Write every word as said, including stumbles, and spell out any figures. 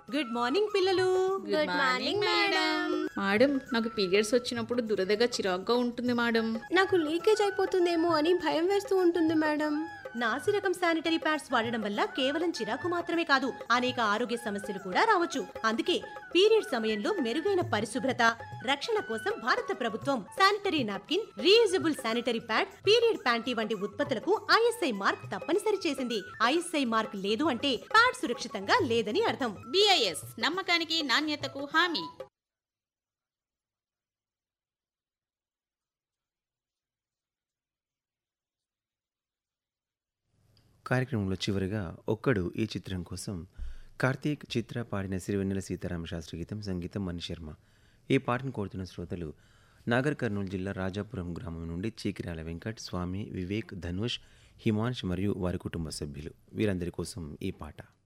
Good morning పిల్లలు. Good morning madam. Madam నాకు periods వచ్చినప్పుడు దురదగా చిరాగ్గా ఉంటుంది మేడం. నాకు లీకేజ్ అయిపోతుందేమో అని భయం వేస్తూ ఉంటుంది మేడం. నాసి రకం శానిటరీ ప్యాడ్స్ వాడడం వల్ల కేవలం చిరాకు మాత్రమే కాదు, అనేక ఆరోగ్య సమస్యలు కూడా రావచ్చు. అందుకే పీరియడ్ సమయంలో మెరుగైన పరిశుభ్రత, రక్షణ కోసం భారత ప్రభుత్వం sanitary napkin, reusable sanitary pad, period panty వంటి ఉత్పత్తులకు ఐఎస్ఐ మార్క్ తప్పనిసరి చేసింది. ఐఎస్ఐ మార్క్ లేదు అంటే ప్యాడ్ సురక్షితంగా లేదని అర్థం. బిఐఎస్ నమ్మకానికి నాణ్యతకు హామీ. కార్యక్రమంలో చివరిగా ఒక్కడు ఈ చిత్రం కోసం కార్తీక్ చిత్ర పాడిన సిరివెన్నెల సీతారామ శాస్త్రి గీతం, సంగీతం మణి శర్మ. ఈ పాటను కోరుతున్న శ్రోతలు నాగర్ కర్నూలు జిల్లా రాజాపురం గ్రామం నుండి చీకిరాల వెంకట్, స్వామి, వివేక్, ధనుష్, హిమాంష్ మరియు వారి కుటుంబ సభ్యులు. వీరందరి కోసం ఈ పాట.